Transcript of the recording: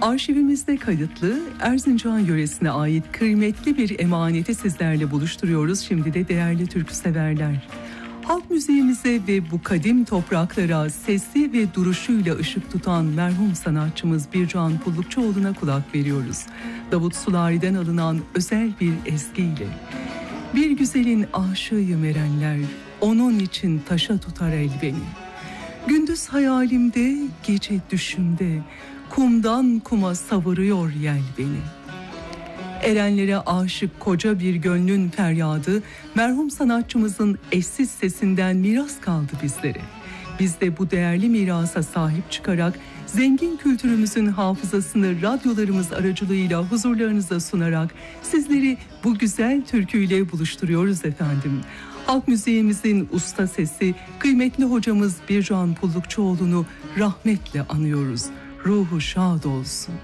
Arşivimizde kayıtlı Erzincan yöresine ait kıymetli bir emaneti sizlerle buluşturuyoruz. Şimdi de değerli türküseverler. Halk müziğimize ve bu kadim topraklara sesi ve duruşuyla ışık tutan merhum sanatçımız Bircan Pullukçuoğlu'na kulak veriyoruz. Davut Sulari'den alınan özel bir ezgiyle. Bir güzelin aşığıyım erenler, onun için taşa tutar el beni. Gündüz hayalimde, gece düşümde, kumdan kuma savuruyor yel beni. Erenlere aşık koca bir gönlün feryadı, merhum sanatçımızın eşsiz sesinden miras kaldı bizlere. Biz de bu değerli mirasa sahip çıkarak, zengin kültürümüzün hafızasını radyolarımız aracılığıyla huzurlarınıza sunarak sizleri bu güzel türküyle buluşturuyoruz efendim. Halk müziğimizin usta sesi, kıymetli hocamız Bircan Pullukçuoğlu'nu rahmetle anıyoruz. Ruhu şad olsun.